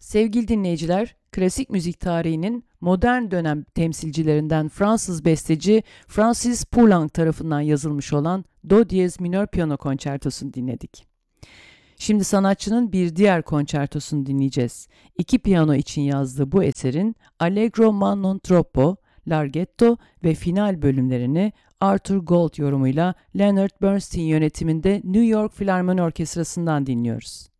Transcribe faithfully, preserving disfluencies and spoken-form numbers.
Sevgili dinleyiciler, klasik müzik tarihinin modern dönem temsilcilerinden Fransız besteci Francis Poulenc tarafından yazılmış olan Do diyez minör piyano konçertosunu dinledik. Şimdi sanatçının bir diğer konçertosunu dinleyeceğiz. İki piyano için yazdığı bu eserin Allegro ma non troppo, Larghetto ve final bölümlerini Arthur Gold yorumuyla Leonard Bernstein yönetiminde New York Filarmoni Orkestrası'ndan dinliyoruz.